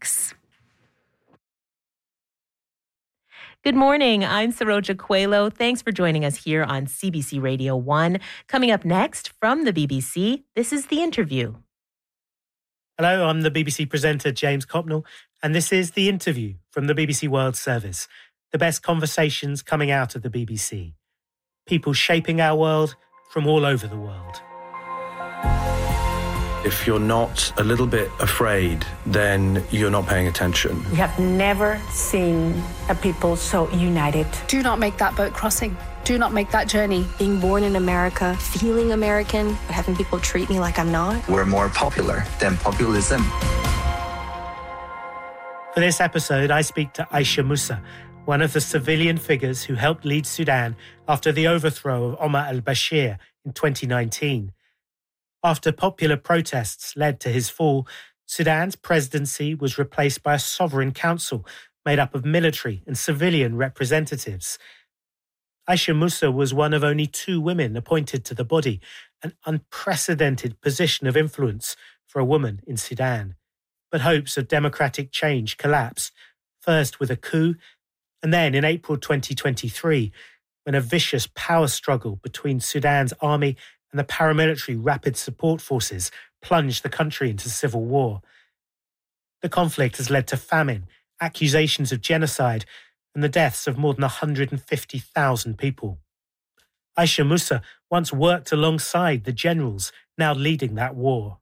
next. Good morning. I'm Saroja Coelho. Thanks for joining us here on CBC Radio 1. Coming up next from the BBC, this is The Interview. Hello, I'm the BBC presenter James Copnell, and this is The Interview from the BBC World Service. The best conversations coming out of the BBC. People shaping our world from all over the world. If you're not a little bit afraid, then you're not paying attention. We have never seen a people so united. Do not make that boat crossing. Do not make that journey. Being born in America, feeling American, but having people treat me like I'm not. We're more popular than populism. For this episode, I speak to Aisha Musa, one of the civilian figures who helped lead Sudan after the overthrow of Omar al-Bashir in 2019. After popular protests led to his fall, Sudan's presidency was replaced by a sovereign council made up of military and civilian representatives. Aisha Musa was one of only 2 women appointed to the body, an unprecedented position of influence for a woman in Sudan. But hopes of democratic change collapsed, first with a coup, and then in April 2023, when a vicious power struggle between Sudan's army and the paramilitary Rapid Support Forces plunged the country into civil war. The conflict has led to famine, accusations of genocide, and the deaths of more than 150,000 people. Aisha Musa once worked alongside the generals now leading that war.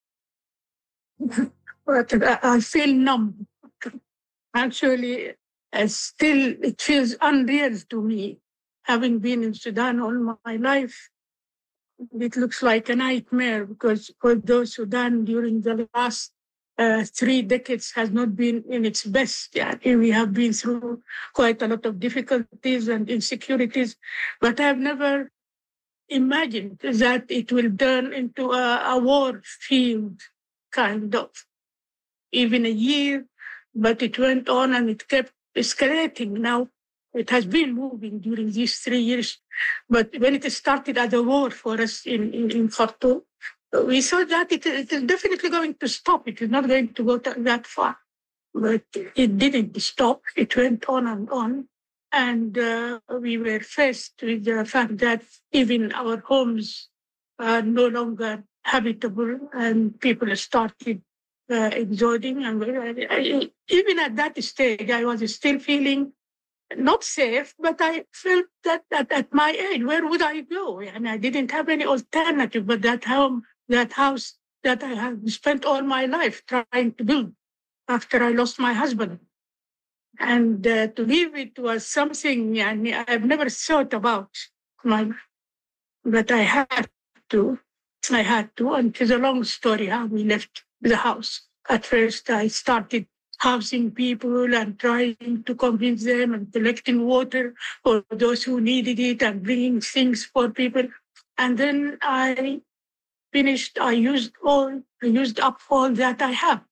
But I feel numb. Actually, still it feels unreal to me, having been in Sudan all my life. It looks like a nightmare because although Sudan during the last 3 decades has not been in its best, we have been through quite a lot of difficulties and insecurities, but I've never imagined that it will turn into a war field, kind of. Even a year, but it went on and it kept escalating. Now it has been moving during these 3 years, but when it started as a war for us in Khartoum, we saw that it is definitely going to stop. It is not going to go that far. But it didn't stop. It went on and on. And we were faced with the fact that even our homes are no longer habitable and people started exoding. And even at that stage, I was still feeling not safe, but I felt that at my age, where would I go? And I didn't have any alternative but that house that I have spent all my life trying to build after I lost my husband. And to leave it was something I've never thought about, but I had to. And it's a long story how we left the house. At first, I started housing people and trying to convince them and collecting water for those who needed it and bringing things for people. And then I finished, I used up all that I have.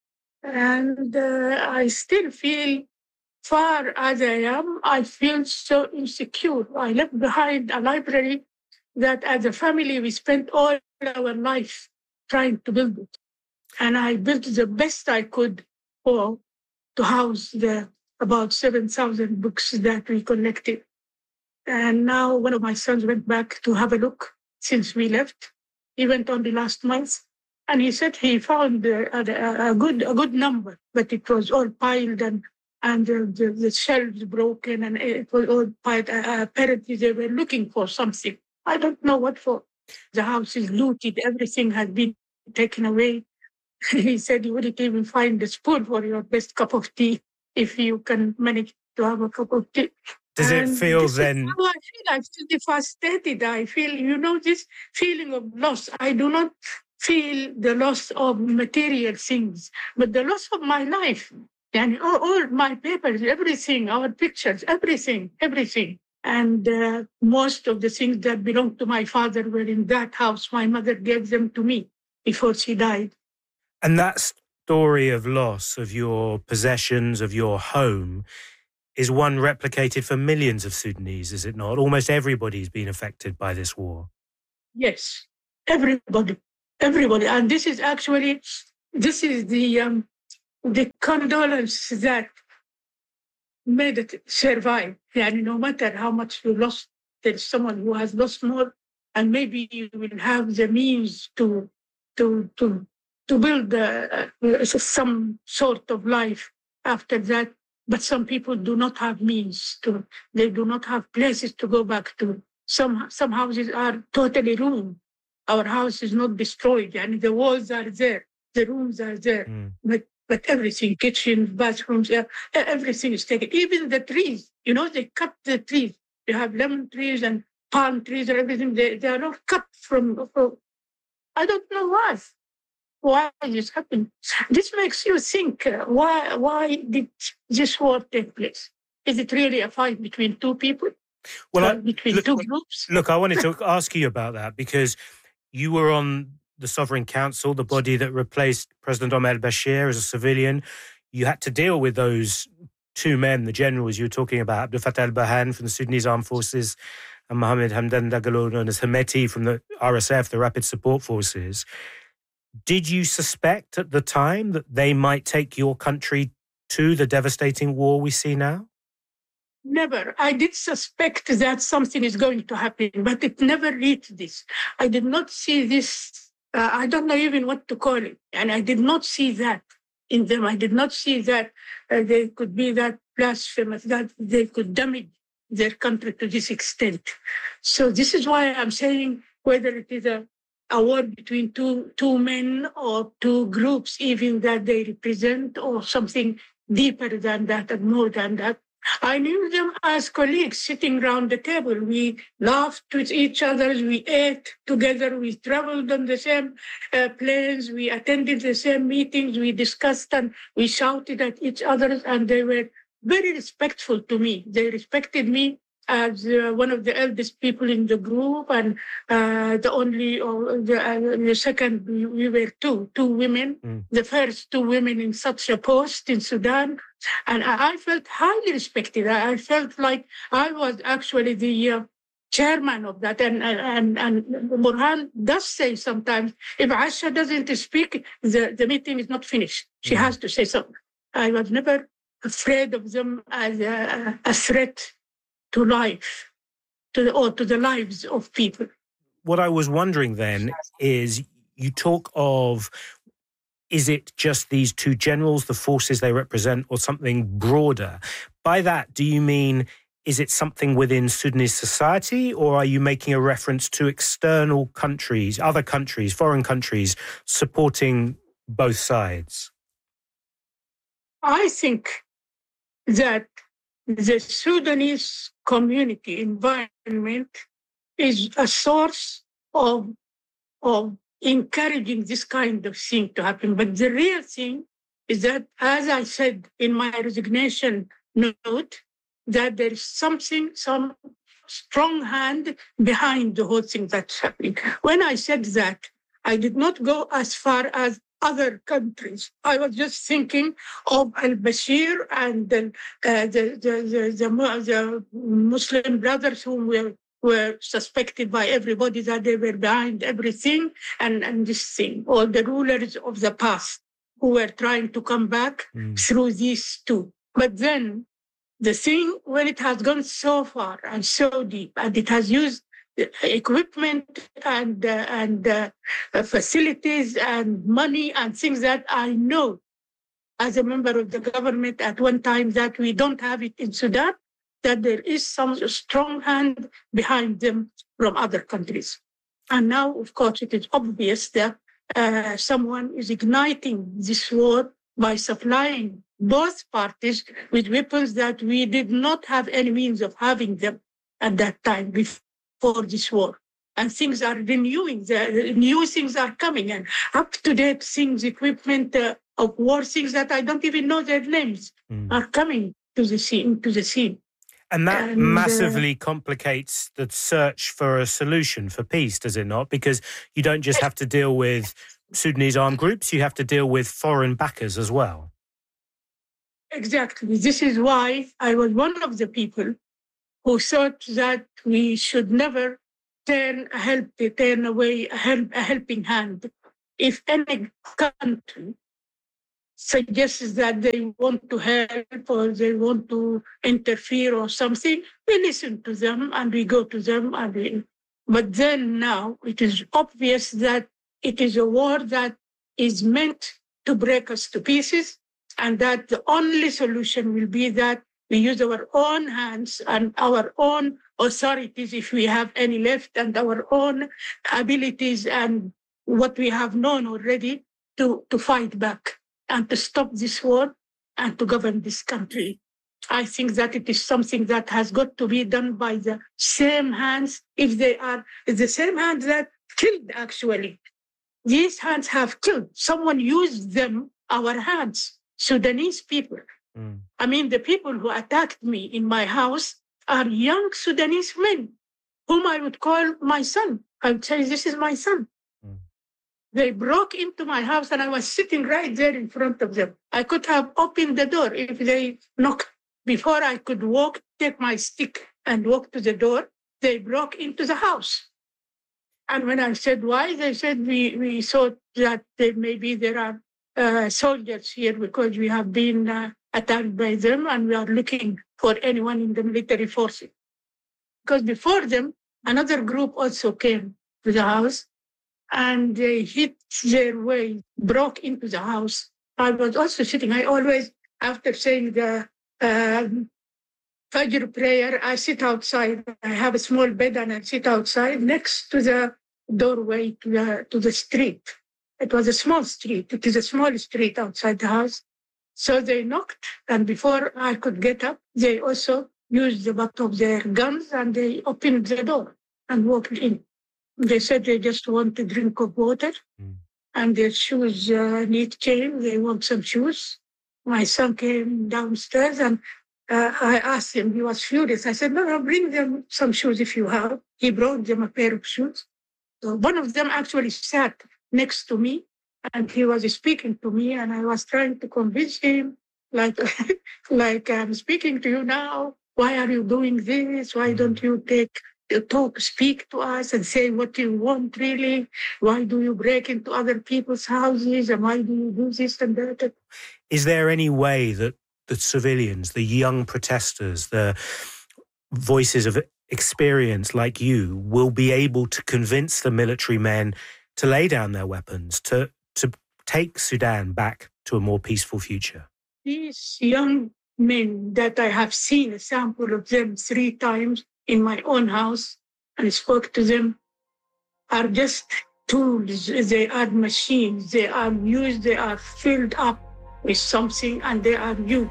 And I still feel, far as I am, I feel so insecure. I left behind a library that as a family, we spent all our life trying to build it. And I built the best I could to house the about 7,000 books that we collected. And now one of my sons went back to have a look since we left. He went on the last month, and he said he found a good number, but it was all piled and the shelves broken, and it was all piled. Apparently, they were looking for something. I don't know what for. The house is looted. Everything has been taken away. He said you wouldn't even find a spoon for your best cup of tea if you can manage to have a cup of tea. Does it feel then? How I feel devastated. I feel, this feeling of loss. I do not feel the loss of material things, but the loss of my life. And all my papers, everything, our pictures, everything. And most of the things that belonged to my father were in that house. My mother gave them to me before she died. And that story of loss of your possessions, of your home, is one replicated for millions of Sudanese, is it not? Almost everybody's been affected by this war. Yes, everybody. And this is the the condolence that made it survive. And no matter how much you lost, there's someone who has lost more, and maybe you will have the means to build some sort of life after that. But some people do not have means to. They do not have places to go back to. Some houses are totally ruined. Our house is not destroyed, and the walls are there, the rooms are there, but everything, kitchen, bathrooms, everything is taken. Even the trees, they cut the trees. You have lemon trees and palm trees and everything. They are all cut from. I don't know why this happened. This makes you think, why did this war take place? Is it really a fight between two people? Well, between two groups? Look, I wanted to ask you about that because you were on the Sovereign Council, the body that replaced President Omar al-Bashir as a civilian. You had to deal with those two men, the generals you were talking about, Abdel Fattah al-Burhan from the Sudanese Armed Forces and Mohammed Hamdan Dagalo, known as Hemeti from the RSF, the Rapid Support Forces. Did you suspect at the time that they might take your country to the devastating war we see now? Never. I did suspect that something is going to happen, but it never reached this. I did not see this. I don't know even what to call it. And I did not see that in them. I did not see that they could be that blasphemous, that they could damage their country to this extent. So this is why I'm saying whether it is a war between two men or two groups, even that they represent, or something deeper than that and more than that. I knew them as colleagues sitting around the table. We laughed with each other. We ate together. We traveled on the same planes. We attended the same meetings. We discussed and we shouted at each other. And they were very respectful to me. They respected me as one of the eldest people in the group, and the second, we were two women, the first two women in such a post in Sudan. And I felt highly respected. I felt like I was actually the chairman of that. And Burhan does say sometimes, if Aisha doesn't speak, the meeting is not finished. She has to say something. I was never afraid of them as a threat to life, to the lives of people. What I was wondering then is, you talk of, is it just these two generals, the forces they represent, or something broader? By that, do you mean, is it something within Sudanese society, or are you making a reference to external countries, other countries, foreign countries, supporting both sides? I think that the Sudanese community environment is a source of encouraging this kind of thing to happen. But the real thing is that, as I said in my resignation note, that there is some strong hand behind the whole thing that's happening. When I said that, I did not go as far as other countries. I was just thinking of al-Bashir and the Muslim brothers who were suspected by everybody that they were behind everything and this thing, or the rulers of the past who were trying to come back through these two. But then the thing, when it has gone so far and so deep, and it has used equipment and facilities and money and things that I know as a member of the government at one time that we don't have it in Sudan, that there is some strong hand behind them from other countries. And now, of course, it is obvious that someone is igniting this war by supplying both parties with weapons that we did not have any means of having them at that time before this war. And things are renewing, new things are coming, and up-to-date things, equipment of war, things that I don't even know their names, are coming to the scene. And that massively complicates the search for a solution for peace, does it not? Because you don't just have to deal with Sudanese armed groups, you have to deal with foreign backers as well. Exactly. This is why I was one of the people who thought that we should never turn away a helping hand. If any country suggests that they want to help or they want to interfere or something, we listen to them and we go to them. But then now it is obvious that it is a war that is meant to break us to pieces, and that the only solution will be that we use our own hands and our own authorities, if we have any left, and our own abilities and what we have known already to fight back and to stop this war and to govern this country. I think that it is something that has got to be done by the same hands, if they are the same hands that killed, actually. These hands have killed. Someone used them, our hands, Sudanese people. I mean, the people who attacked me in my house are young Sudanese men, whom I would call my son. I would say, this is my son. They broke into my house and I was sitting right there in front of them. I could have opened the door if they knocked. Before I could walk, take my stick and walk to the door, they broke into the house. And when I said why, they said we thought that maybe there are soldiers here because we have been attacked by them and we are looking for anyone in the military forces. Because before them, another group also came to the house and they hit their way, broke into the house. I was also sitting. I always, after saying the Fajr prayer, I sit outside. I have a small bed and I sit outside next to the doorway to the street. It was a small street. It is a small street outside the house. So they knocked, and before I could get up, they also used the butt of their guns and they opened the door and walked in. They said they just want a drink of water and their shoes need change. They want some shoes. My son came downstairs and I asked him, he was furious. I said, no, bring them some shoes if you have. He brought them a pair of shoes. So one of them actually sat next to me and he was speaking to me and I was trying to convince him, like I'm speaking to you now. Why are you doing this? Why don't you speak to us and say what you want really? Why do you break into other people's houses? And why do you do this and that? Is there any way that the civilians, the young protesters, the voices of experience like you will be able to convince the military men to lay down their weapons, to take Sudan back to a more peaceful future? These young men that I have seen a sample of them 3 times in my own house and spoke to them are just tools. They are machines. They are used. They are filled up with something and they are you.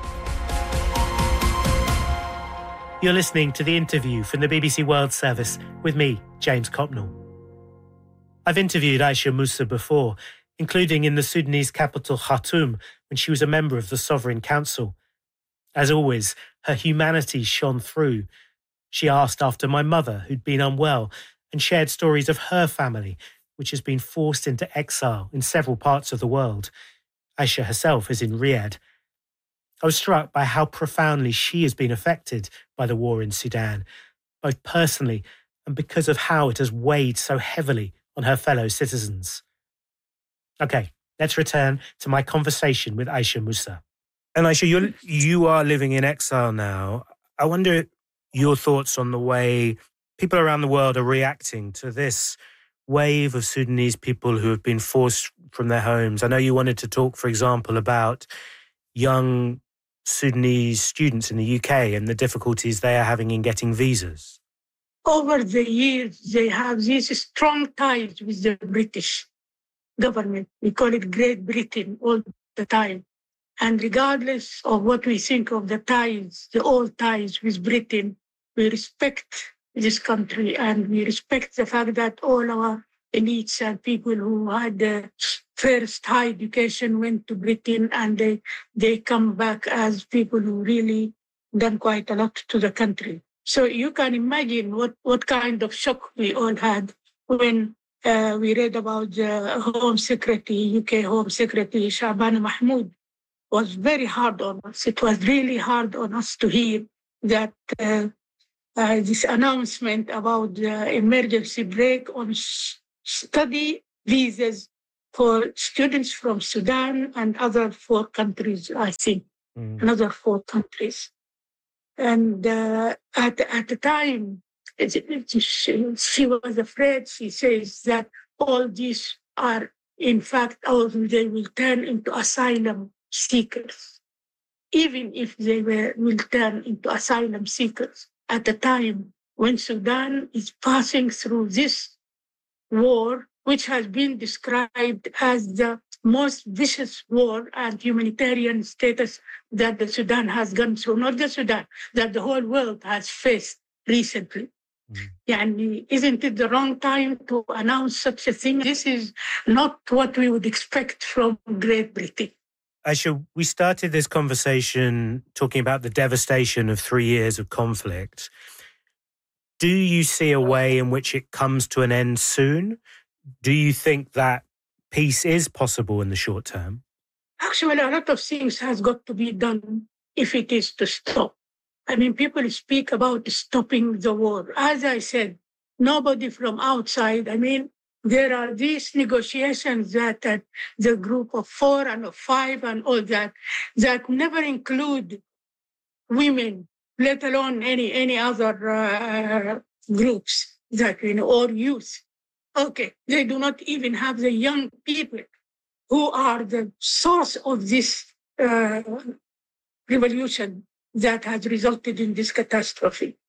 You're listening to the interview from the BBC World Service with me, James Copnell. I've interviewed Aisha Musa before, including in the Sudanese capital Khartoum when she was a member of the Sovereign Council. As always, her humanity shone through. She asked after my mother, who'd been unwell, and shared stories of her family, which has been forced into exile in several parts of the world. Aisha herself is in Riyadh. I was struck by how profoundly she has been affected by the war in Sudan, both personally and because of how it has weighed so heavily on her fellow citizens. Okay, let's return to my conversation with Aisha Musa. And Aisha, you are living in exile now. I wonder your thoughts on the way people around the world are reacting to this wave of Sudanese people who have been forced from their homes. I know you wanted to talk, for example, about young Sudanese students in the UK and the difficulties they are having in getting visas. Over the years, they have these strong ties with the British government. We call it Great Britain all the time. And regardless of what we think of the ties, the old ties with Britain, we respect this country and we respect the fact that all our elites and people who had the first high education went to Britain and they come back as people who really done quite a lot to the country. So you can imagine what kind of shock we all had when we read about the Home Secretary, UK Home Secretary Shabana Mahmoud was very hard on us. It was really hard on us to hear that this announcement about the emergency break on study visas for students from Sudan and other 4 countries, I think, another 4 countries. And at the time, she was afraid. She says that all these are, in fact, they will turn into asylum seekers. Even if they will turn into asylum seekers at the time when Sudan is passing through this war, which has been described as the most vicious war and humanitarian status that the Sudan has gone through, not the Sudan, that the whole world has faced recently. Yani, isn't it the wrong time to announce such a thing? This is not what we would expect from Great Britain. Aisha, we started this conversation talking about the devastation of 3 years of conflict. Do you see a way in which it comes to an end soon? Do you think that peace is possible in the short term? Actually, a lot of things has got to be done if it is to stop. I mean, people speak about stopping the war. As I said, nobody from outside, I mean, there are these negotiations that the group of 4 and of 5 and all that never include women, let alone any other groups that, or youth. Okay, they do not even have the young people who are the source of this revolution that has resulted in this catastrophe.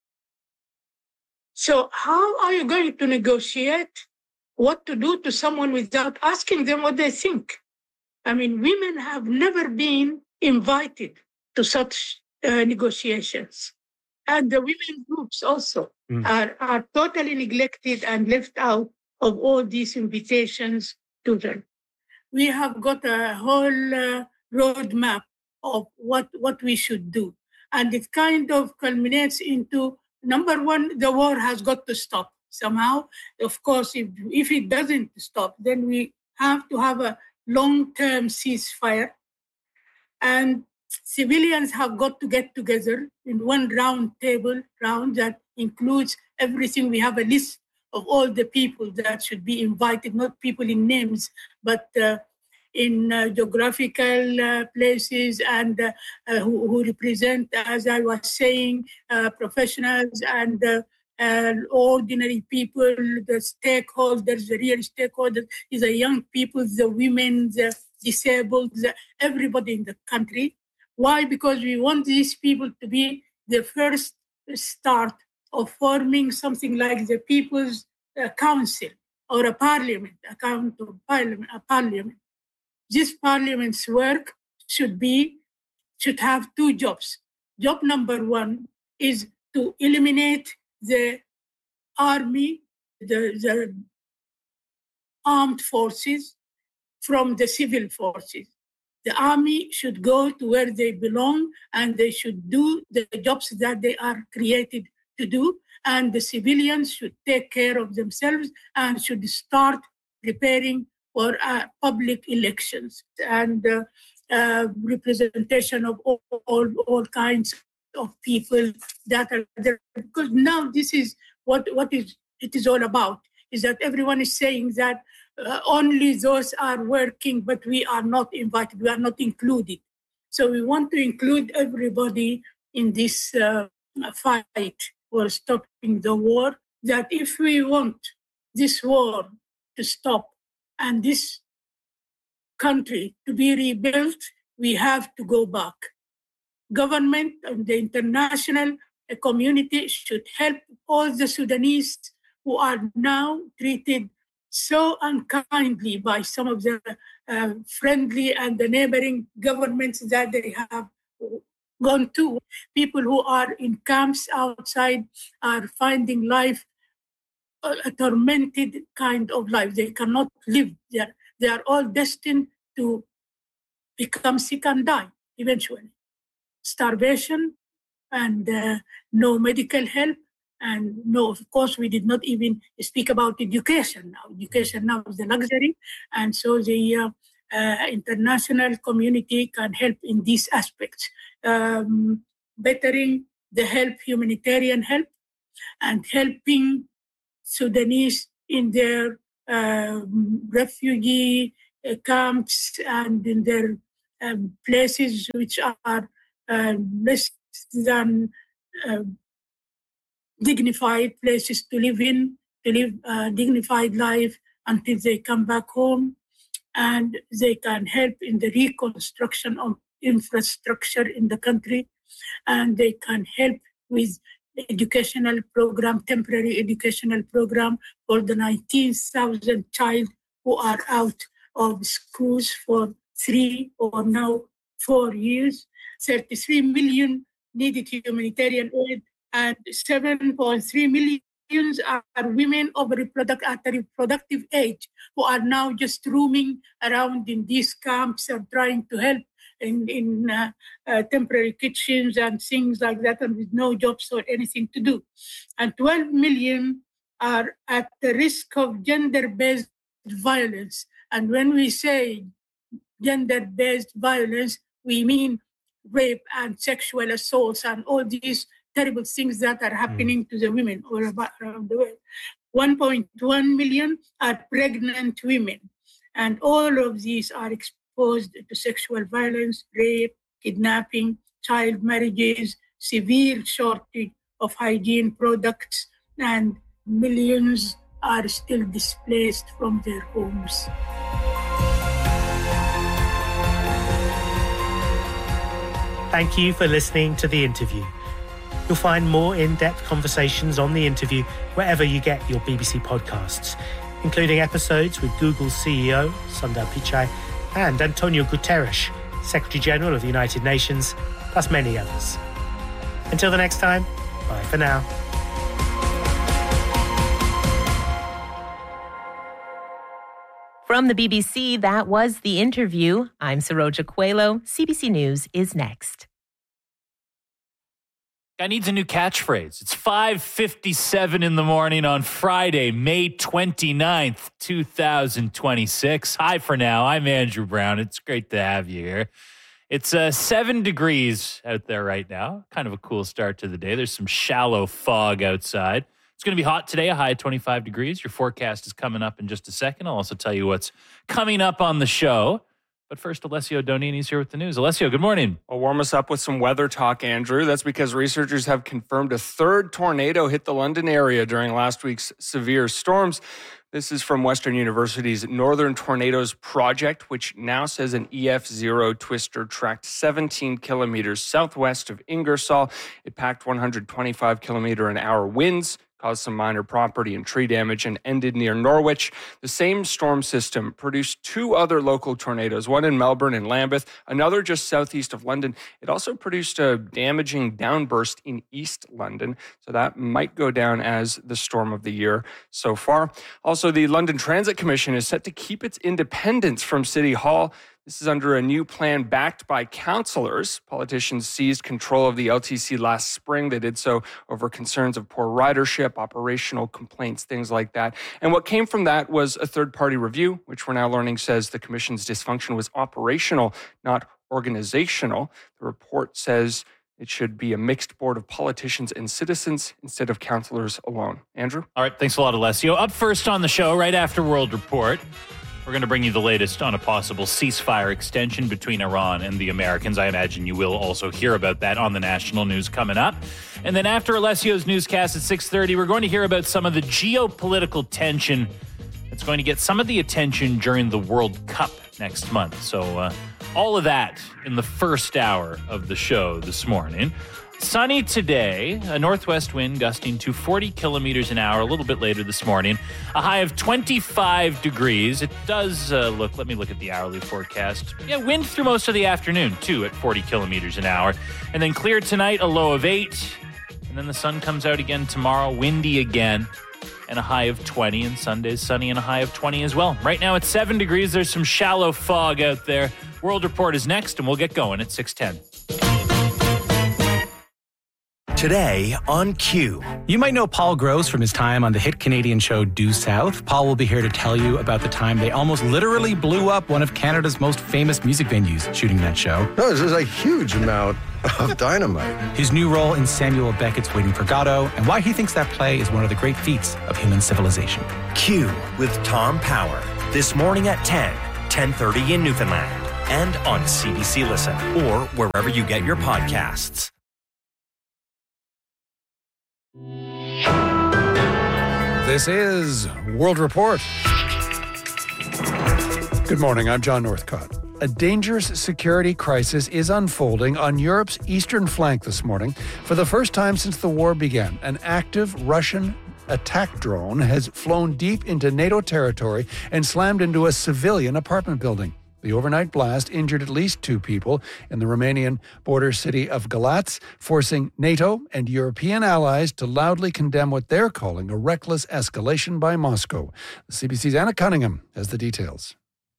So how are you going to negotiate what to do to someone without asking them what they think? I mean, women have never been invited to such negotiations. And the women groups also are totally neglected and left out of all these invitations to them. We have got a whole roadmap of what we should do. And it kind of culminates into, number one, the war has got to stop somehow. Of course, if it doesn't stop, then we have to have a long-term ceasefire. And civilians have got to get together in one round table that includes everything. We have a list of all the people that should be invited, not people in names, but in geographical places and who represent, as I was saying, professionals and ordinary people, the stakeholders, the real stakeholders, is the young people, the women, the disabled, everybody in the country. Why? Because we want these people to be the first start of forming something like the People's Council or a parliament, a parliament. This parliament's work should have 2 jobs. Job number 1 is to eliminate the army, the armed forces from the civil forces. The army should go to where they belong and they should do the jobs that they are created to do. And the civilians should take care of themselves and should start preparing for public elections and representation of all kinds of people that are there. Because now this is what it is all about, is that everyone is saying that only those are working, but we are not invited, we are not included. So we want to include everybody in this fight for stopping the war, that if we want this war to stop and this country to be rebuilt, we have to go back. Government and the international community should help all the Sudanese who are now treated so unkindly by some of the friendly and the neighboring governments that they have gone to. People who are in camps outside are finding life a tormented kind of life. They cannot live there. They are all destined to become sick and die eventually. Starvation and no medical help. And no, of course, we did not even speak about education now. Education now is a luxury. And so the international community can help in these aspects, bettering the help, humanitarian help, and helping Sudanese in their refugee camps and in their places which are less than dignified places to live in, to live a dignified life until they come back home. And they can help in the reconstruction of infrastructure in the country. And they can help with educational program, temporary educational program for the 19,000 child who are out of schools for 3 or now 4 years. 33 million needed humanitarian aid, and 7.3 million are women of reproductive age who are now just roaming around in these camps and trying to help in temporary kitchens and things like that, and with no jobs or anything to do. And 12 million are at the risk of gender-based violence. And when we say gender-based violence, we mean rape and sexual assaults and all these terrible things that are happening to the women all around the world. 1.1 million are pregnant women. And all of these are exposed to sexual violence, rape, kidnapping, child marriages, severe shortage of hygiene products, and millions are still displaced from their homes. Thank you for listening to the interview. You'll find more in-depth conversations on the interview wherever you get your BBC podcasts, including episodes with Google's CEO, Sundar Pichai, and Antonio Guterres, Secretary-General of the United Nations, plus many others. Until the next time, bye for now. From the BBC, that was The Interview. I'm Saroja Coelho. CBC News is next. Guy needs a new catchphrase. It's 5:57 in the morning on Friday, May 29th, 2026. Hi for now. I'm Andrew Brown. It's great to have you here. It's 7 degrees out there right now. Kind of a cool start to the day. There's some shallow fog outside. It's going to be hot today, a high of 25 degrees. Your forecast is coming up in just a second. I'll also tell you what's coming up on the show. But first, Alessio Donini's here with the news. Alessio, good morning. I'll warm us up with some weather talk, Andrew. That's because researchers have confirmed a third tornado hit the London area during last week's severe storms. This is from Western University's Northern Tornadoes Project, which now says an EF0 twister tracked 17 kilometers southwest of Ingersoll. It packed 125-kilometer-an-hour winds, caused some minor property and tree damage, and ended near Norwich. The same storm system produced 2 other local tornadoes, one in Melbourne and Lambeth, another just southeast of London. It also produced a damaging downburst in East London, so that might go down as the storm of the year so far. Also, the London Transit Commission is set to keep its independence from City Hall. This is under a new plan backed by councillors. Politicians seized control of the LTC last spring. They did so over concerns of poor ridership, operational complaints, things like that. And what came from that was a third-party review, which we're now learning says the commission's dysfunction was operational, not organizational. The report says it should be a mixed board of politicians and citizens instead of councillors alone. Andrew? All right, thanks a lot, Alessio. Up first on the show, right after World Report, we're going to bring you the latest on a possible ceasefire extension between Iran and the Americans. I imagine you will also hear about that on the national news coming up. And then after Alessio's newscast at 6:30, we're going to hear about some of the geopolitical tension that's going to get some of the attention during the World Cup next month. So all of that in the first hour of the show this morning. Sunny today, a northwest wind gusting to 40 kilometers an hour a little bit later this morning. A high of 25 degrees. It does let me look at the hourly forecast. Yeah, wind through most of the afternoon, too, at 40 kilometers an hour. And then clear tonight, a low of 8. And then the sun comes out again tomorrow, windy again, and a high of 20. And Sunday's sunny and a high of 20 as well. Right now it's 7 degrees. There's some shallow fog out there. World Report is next, and we'll get going at 6:10. Today on Q. You might know Paul Gross from his time on the hit Canadian show Due South. Paul will be here to tell you about the time they almost literally blew up one of Canada's most famous music venues shooting that show. No, this is a huge amount of dynamite. His new role in Samuel Beckett's Waiting for Godot, and why he thinks that play is one of the great feats of human civilization. Q with Tom Power. This morning at 10:30 in Newfoundland. And on CBC Listen or wherever you get your podcasts. This is World Report. Good morning, I'm John Northcott. A dangerous security crisis is unfolding on Europe's eastern flank this morning. For the first time since the war began, an active Russian attack drone has flown deep into NATO territory and slammed into a civilian apartment building. The overnight blast injured at least 2 people in the Romanian border city of Galați, forcing NATO and European allies to loudly condemn what they're calling a reckless escalation by Moscow. The CBC's Anna Cunningham has the details.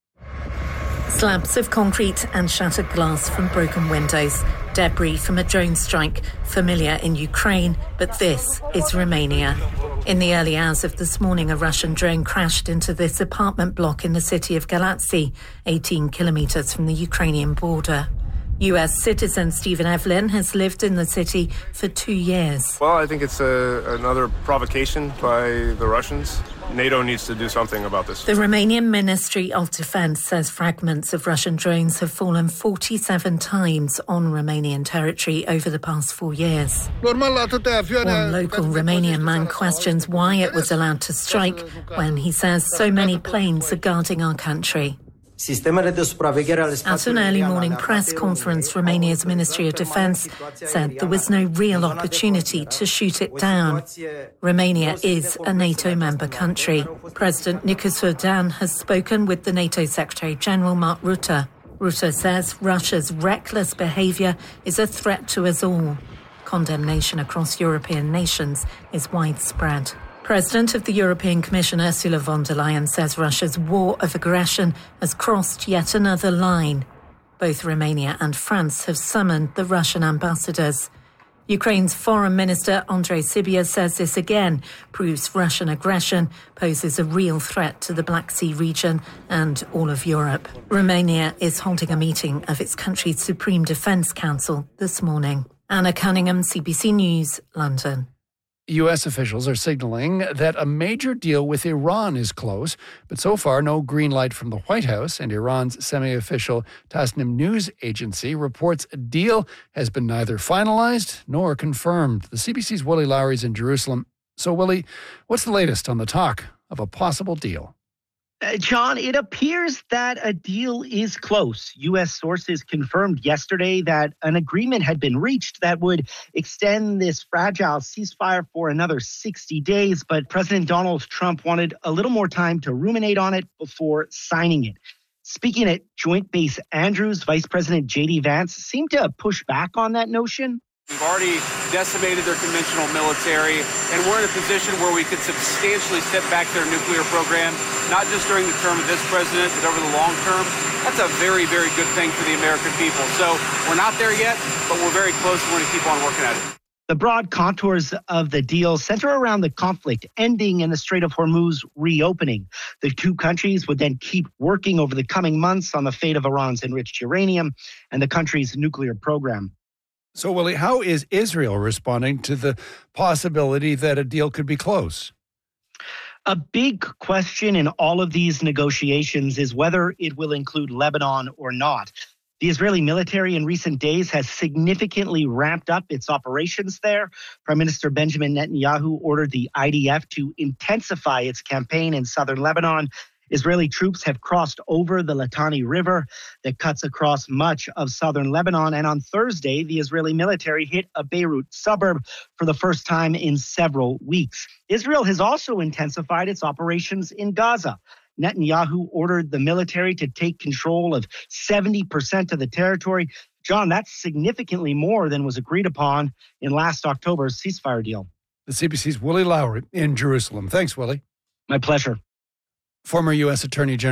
Slabs of concrete and shattered glass from broken windows. Debris from a drone strike, familiar in Ukraine, but this is Romania. In the early hours of this morning, a Russian drone crashed into this apartment block in the city of Galați, 18 kilometres from the Ukrainian border. US citizen Stephen Evelyn has lived in the city for 2 years. Well, I think it's another provocation by the Russians. NATO needs to do something about this. The Romanian Ministry of Defence says fragments of Russian drones have fallen 47 times on Romanian territory over the past 4 years. One local Romanian man questions why it was allowed to strike when he says so many planes are guarding our country. At an early morning press conference, Romania's Ministry of Defence said there was no real opportunity to shoot it down. Romania is a NATO member country. President Nicolae Dan has spoken with the NATO Secretary-General Mark Rutte. Rutte says Russia's reckless behaviour is a threat to us all. Condemnation across European nations is widespread. President of the European Commission Ursula von der Leyen says Russia's war of aggression has crossed yet another line. Both Romania and France have summoned the Russian ambassadors. Ukraine's Foreign Minister Andrei Sybiha says this again proves Russian aggression poses a real threat to the Black Sea region and all of Europe. Romania is holding a meeting of its country's Supreme Defence Council this morning. Anna Cunningham, CBC News, London. U.S. officials are signaling that a major deal with Iran is close, but so far no green light from the White House, and Iran's semi-official Tasnim news agency reports a deal has been neither finalized nor confirmed. The CBC's Willie Lowry is in Jerusalem. So, Willie, what's the latest on the talk of a possible deal? John, it appears that a deal is close. U.S. sources confirmed yesterday that an agreement had been reached that would extend this fragile ceasefire for another 60 days. But President Donald Trump wanted a little more time to ruminate on it before signing it. Speaking at Joint Base Andrews, Vice President J.D. Vance seemed to push back on that notion. We've already decimated their conventional military, and we're in a position where we could substantially set back their nuclear program, not just during the term of this president, but over the long term. That's a very, very good thing for the American people. So we're not there yet, but we're very close, and we're going to keep on working at it. The broad contours of the deal center around the conflict ending and the Strait of Hormuz reopening. The two countries would then keep working over the coming months on the fate of Iran's enriched uranium and the country's nuclear program. So, Willie, how is Israel responding to the possibility that a deal could be close? A big question in all of these negotiations is whether it will include Lebanon or not. The Israeli military in recent days has significantly ramped up its operations there. Prime Minister Benjamin Netanyahu ordered the IDF to intensify its campaign in southern Lebanon. Israeli troops have crossed over the Litani River that cuts across much of southern Lebanon. And on Thursday, the Israeli military hit a Beirut suburb for the first time in several weeks. Israel has also intensified its operations in Gaza. Netanyahu ordered the military to take control of 70% of the territory. John, that's significantly more than was agreed upon in last October's ceasefire deal. The CBC's Willie Lowry in Jerusalem. Thanks, Willie. My pleasure. Former U.S. Attorney General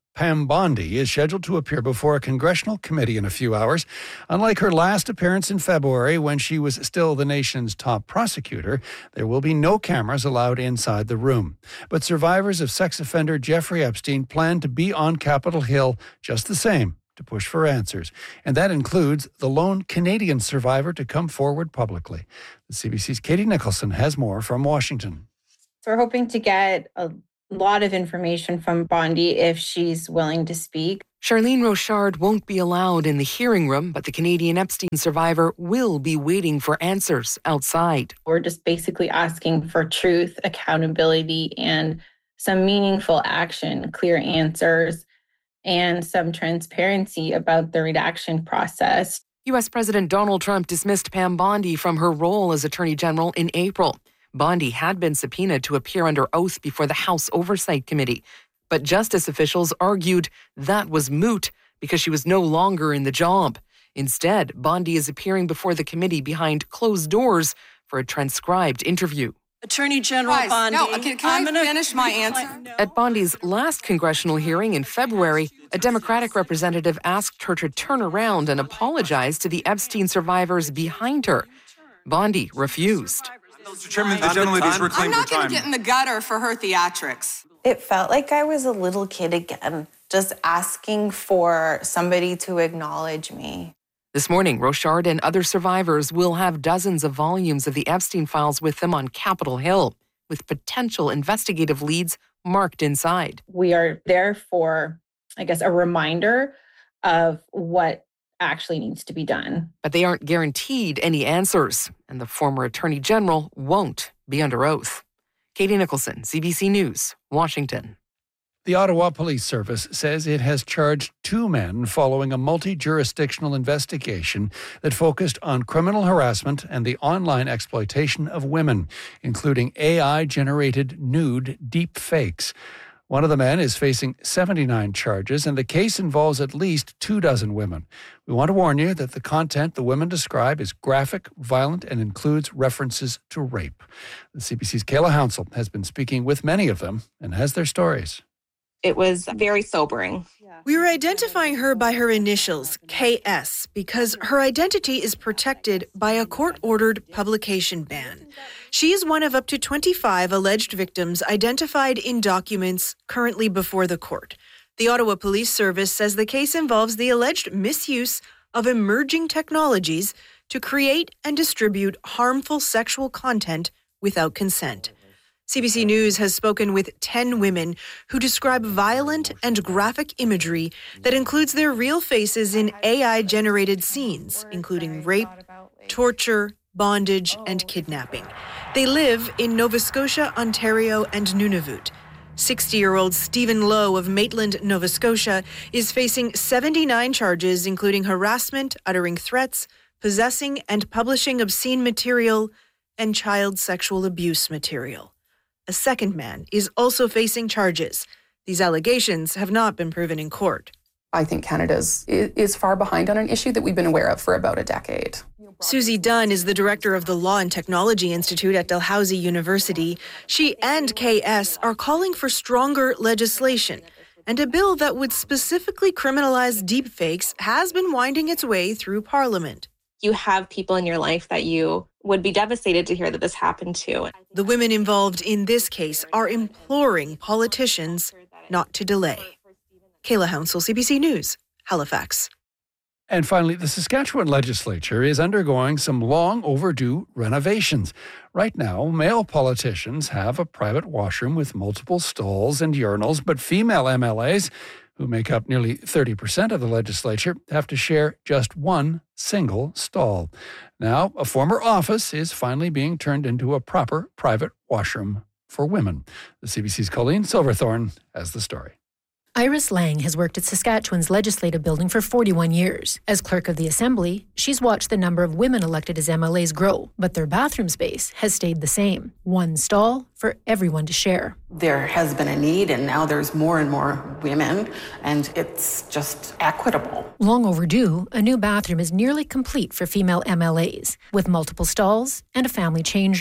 Pam Bondi is scheduled to appear before a congressional committee in a few hours. Unlike her last appearance in February, when she was still the nation's top prosecutor, there will be no cameras allowed inside the room. But survivors of sex offender Jeffrey Epstein plan to be on Capitol Hill just the same, to push for answers. And that includes the lone Canadian survivor to come forward publicly. The CBC's Katie Nicholson has more from Washington. So we're hoping to get a lot of information from Bondi if she's willing to speak. Charlene Rochard won't be allowed in the hearing room, but the Canadian Epstein survivor will be waiting for answers outside. We're just basically asking for truth, accountability, and some meaningful action, clear answers, and some transparency about the redaction process. U.S. President Donald Trump dismissed Pam Bondi from her role as Attorney General in April. Bondi had been subpoenaed to appear under oath before the House Oversight Committee, but justice officials argued that was moot because she was no longer in the job. Instead, Bondi is appearing before the committee behind closed doors for a transcribed interview. Attorney General Bondi. No, can I finish my answer? At Bondi's last congressional hearing in February, a Democratic representative asked her to turn around and apologize to the Epstein survivors behind her. Bondi refused. Mr. Chairman, the gentlelady's reclaimed her time. I'm not going to get in the gutter for her theatrics. It felt like I was a little kid again, just asking for somebody to acknowledge me. This morning, Rochard and other survivors will have dozens of volumes of the Epstein files with them on Capitol Hill, with potential investigative leads marked inside. We are there for, I guess, a reminder of what actually needs to be done. But they aren't guaranteed any answers, and the former Attorney General won't be under oath. Katie Nicholson, CBC News, Washington. The Ottawa Police Service says it has charged 2 men following a multi-jurisdictional investigation that focused on criminal harassment and the online exploitation of women, including AI-generated nude deep fakes. One of the men is facing 79 charges, and the case involves at least 24 women. We want to warn you that the content the women describe is graphic, violent, and includes references to rape. The CBC's Kayla Hounsell has been speaking with many of them and has their stories. It was very sobering. We were identifying her by her initials, KS, because her identity is protected by a court-ordered publication ban. She is one of up to 25 alleged victims identified in documents currently before the court. The Ottawa Police Service says the case involves the alleged misuse of emerging technologies to create and distribute harmful sexual content without consent. CBC News has spoken with 10 women who describe violent and graphic imagery that includes their real faces in AI-generated scenes, including rape, torture, bondage, and kidnapping. They live in Nova Scotia, Ontario, and Nunavut. 60-year-old Stephen Lowe of Maitland, Nova Scotia, is facing 79 charges, including harassment, uttering threats, possessing and publishing obscene material, and child sexual abuse material. A second man is also facing charges. These allegations have not been proven in court. I think Canada is far behind on an issue that we've been aware of for about a decade. Susie Dunn is the director of the Law and Technology Institute at Dalhousie University. She and KS are calling for stronger legislation, and a bill that would specifically criminalize deepfakes has been winding its way through Parliament. You have people in your life that you would be devastated to hear that this happened to. The women involved in this case are imploring politicians not to delay. Kayla Hounsell, CBC News, Halifax. And finally, the Saskatchewan legislature is undergoing some long overdue renovations. Right now, male politicians have a private washroom with multiple stalls and urinals, but female MLAs, who make up nearly 30% of the legislature, have to share just one single stall. Now, a former office is finally being turned into a proper private washroom for women. The CBC's Colleen Silverthorne has the story. Iris Lang has worked at Saskatchewan's legislative building for 41 years. As clerk of the Assembly, she's watched the number of women elected as MLAs grow, but their bathroom space has stayed the same. One stall for everyone to share. There has been a need, and now there's more and more women, and it's just equitable. Long overdue, a new bathroom is nearly complete for female MLAs, with multiple stalls and a family change room.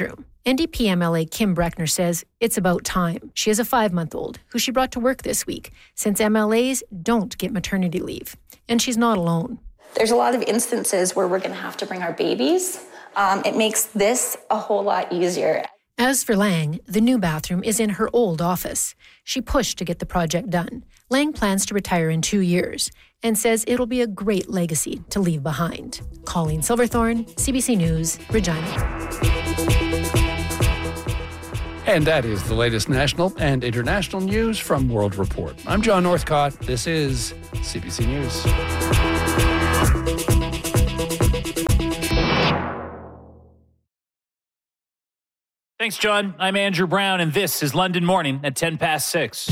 NDP MLA Kim Breckner says it's about time. She has a 5-month-old who she brought to work this week, since MLAs don't get maternity leave. And she's not alone. There's a lot of instances where we're going to have to bring our babies. It makes this a whole lot easier. As for Lang, the new bathroom is in her old office. She pushed to get the project done. Lang plans to retire in 2 years and says it'll be a great legacy to leave behind. Colleen Silverthorne, CBC News, Regina. And that is the latest national and international news from World Report. I'm John Northcott. This is CBC News. Thanks, John. I'm Andrew Brown, and this is London Morning at 10 past 6.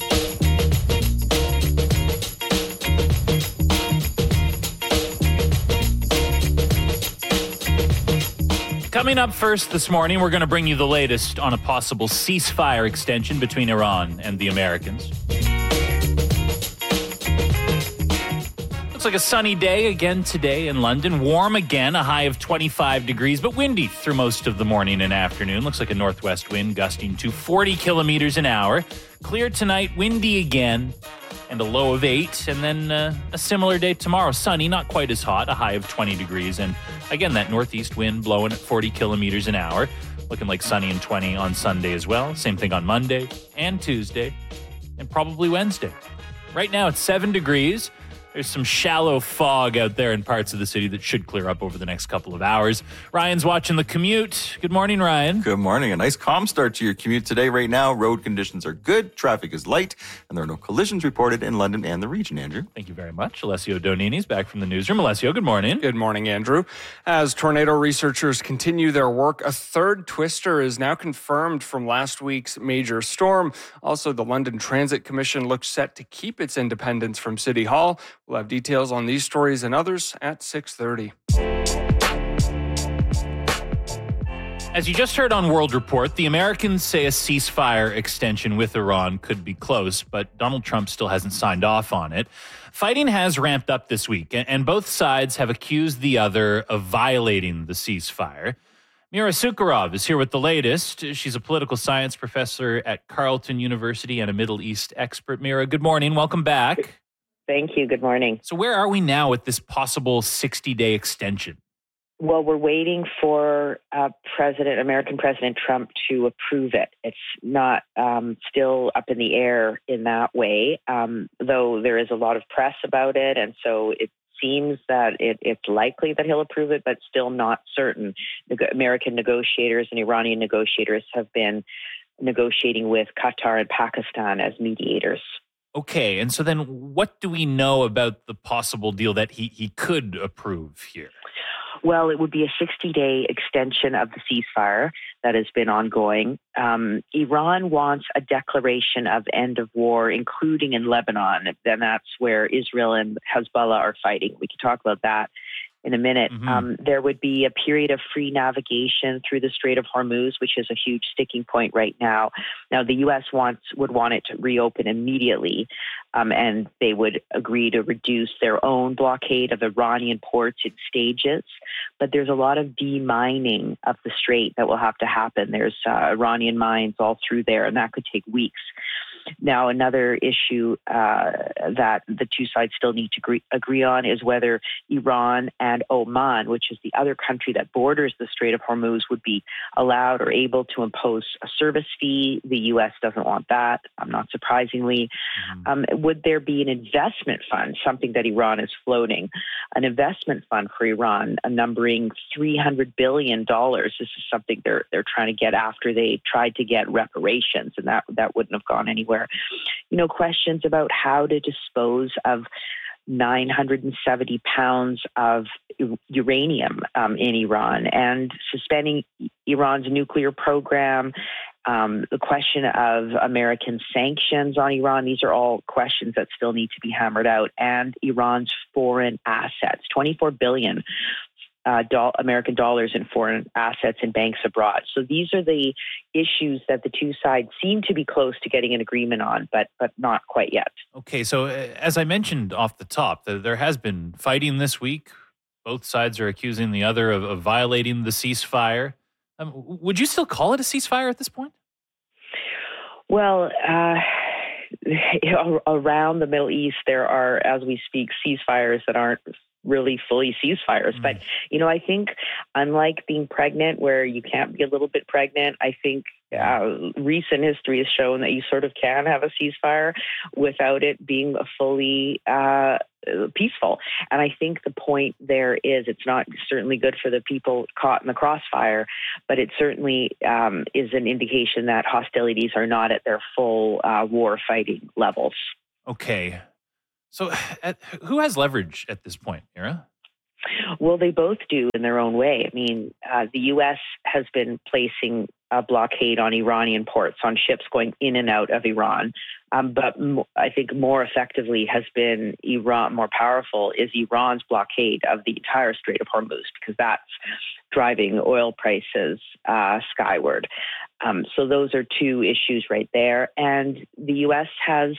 Coming up first this morning, we're going to bring you the latest on a possible ceasefire extension between Iran and the Americans. Looks like a sunny day again today in London. Warm again, a high of 25 degrees, but windy through most of the morning and afternoon. Looks like a northwest wind gusting to 40 kilometers an hour. Clear tonight, windy again, and a low of 8. And then a similar day tomorrow. Sunny, not quite as hot, a high of 20 degrees. And again, that northeast wind blowing at 40 kilometers an hour. Looking like sunny and 20 on Sunday as well. Same thing on Monday and Tuesday and probably Wednesday. Right now it's 7 degrees. There's some shallow fog out there in parts of the city that should clear up over the next couple of hours. Ryan's watching the commute. Good morning, Ryan. Good morning. A nice calm start to your commute today. Right now, road conditions are good, traffic is light, and there are no collisions reported in London and the region, Andrew. Thank you very much. Alessio Donini's back from the newsroom. Alessio, good morning. Good morning, Andrew. As tornado researchers continue their work, a third twister is now confirmed from last week's major storm. Also, the London Transit Commission looks set to keep its independence from City Hall. We'll have details on these stories and others at 6:30. As you just heard on World Report, the Americans say a ceasefire extension with Iran could be close, but Donald Trump still hasn't signed off on it. Fighting has ramped up this week, and both sides have accused the other of violating the ceasefire. Mira Sukharov is here with the latest. She's a political science professor at Carleton University and a Middle East expert. Mira, good morning. Welcome back. Thank you. Good morning. So where are we now with this possible 60-day extension? Well, we're waiting for American President Trump to approve it. It's not still up in the air in that way, though there is a lot of press about it. And so it seems that it's likely that he'll approve it, but still not certain. American negotiators and Iranian negotiators have been negotiating with Qatar and Pakistan as mediators. Okay, and so then what do we know about the possible deal that he could approve here? Well, it would be a 60-day extension of the ceasefire that has been ongoing. Iran wants a declaration of end of war, including in Lebanon. Then that's where Israel and Hezbollah are fighting. We can talk about that in a minute. Mm-hmm. There would be a period of free navigation through the Strait of Hormuz, which is a huge sticking point right now. Now, the U.S. would want it to reopen immediately, and they would agree to reduce their own blockade of Iranian ports in stages. But there's a lot of demining of the strait that will have to happen. There's Iranian mines all through there, and that could take weeks. Now, another issue that the two sides still need to agree on is whether Iran and Oman, which is the other country that borders the Strait of Hormuz, would be allowed or able to impose a service fee. The U.S. doesn't want that, not surprisingly. Would there be an investment fund, something that Iran is floating, an investment fund for Iran, numbering $300 billion? This is something they're trying to get after they tried to get reparations, and that wouldn't have gone anywhere. Questions about how to dispose of 970 pounds of uranium in Iran and suspending Iran's nuclear program, the question of American sanctions on Iran. These are all questions that still need to be hammered out. And Iran's foreign assets, $24 billion American dollars in foreign assets in banks abroad. So these are the issues that the two sides seem to be close to getting an agreement on, but not quite yet. Okay, so as I mentioned off the top, there has been fighting this week. Both sides are accusing the other of violating the ceasefire. Would you still call it a ceasefire at this point? Well, around the Middle East, there are, as we speak, ceasefires that aren't really fully ceasefires. But, I think unlike being pregnant, where you can't be a little bit pregnant, I think recent history has shown that you sort of can have a ceasefire without it being fully peaceful. And I think the point there is it's not certainly good for the people caught in the crossfire, but it certainly is an indication that hostilities are not at their full war fighting levels. Okay. So who has leverage at this point, Mira? Well, they both do in their own way. I mean, the U.S. has been placing a blockade on Iranian ports, on ships going in and out of Iran. But I think more effectively has been more powerful is Iran's blockade of the entire Strait of Hormuz, because that's driving oil prices skyward. So those are two issues right there. And the U.S. has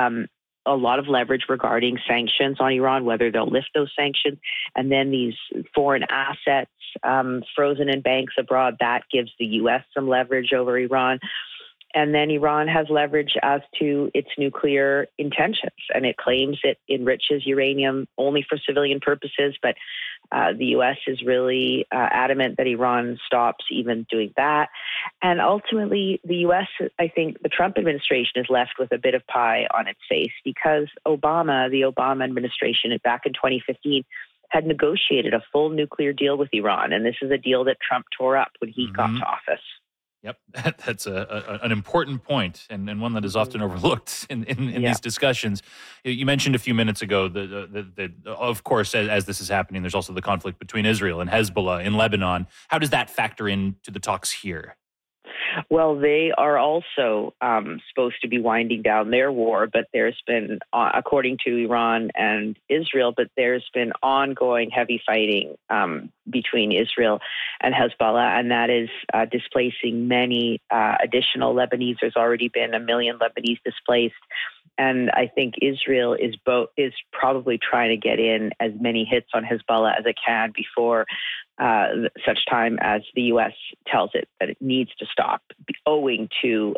a lot of leverage regarding sanctions on Iran, whether they'll lift those sanctions. And then these foreign assets frozen in banks abroad, that gives the U.S. some leverage over Iran. And then Iran has leverage as to its nuclear intentions, and it claims it enriches uranium only for civilian purposes, but the U.S. is really adamant that Iran stops even doing that. And ultimately, the U.S., I think the Trump administration is left with a bit of pie on its face, because the Obama administration back in 2015 had negotiated a full nuclear deal with Iran. And this is a deal that Trump tore up when he got to office. Yep, that's an important point, and one that is often overlooked in these discussions. You mentioned a few minutes ago that of course, as this is happening, there's also the conflict between Israel and Hezbollah in Lebanon. How does that factor into the talks here? Well, they are also supposed to be winding down their war, but there's been, according to Iran and Israel, but there's been ongoing heavy fighting between Israel and Hezbollah, and that is displacing many additional Lebanese. There's already been 1 million Lebanese displaced. And I think Israel is probably trying to get in as many hits on Hezbollah as it can before such time as the U.S. tells it that it needs to stop, owing to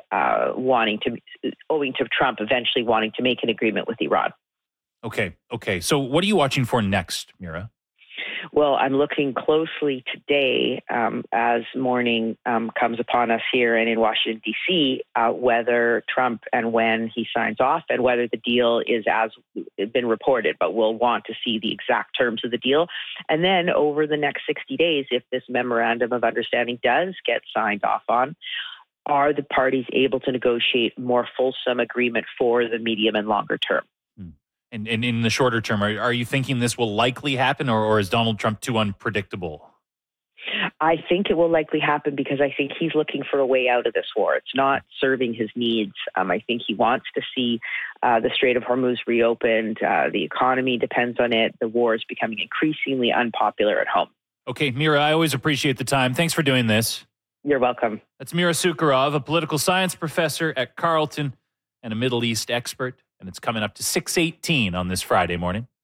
Trump eventually wanting to make an agreement with Iran. Okay. So what are you watching for next, Mira? Well, I'm looking closely today as morning comes upon us here and in Washington, D.C., whether Trump and when he signs off and whether the deal is as been reported, but we'll want to see the exact terms of the deal. And then over the next 60 days, if this memorandum of understanding does get signed off on, are the parties able to negotiate more fulsome agreement for the medium and longer term? And in the shorter term, are you thinking this will likely happen, or is Donald Trump too unpredictable? I think it will likely happen because I think he's looking for a way out of this war. It's not serving his needs. I think he wants to see the Strait of Hormuz reopened. The economy depends on it. The war is becoming increasingly unpopular at home. Okay, Mira, I always appreciate the time. Thanks for doing this. You're welcome. That's Mira Sukharov, a political science professor at Carleton and a Middle East expert. And it's coming up to 6:18 on this Friday morning.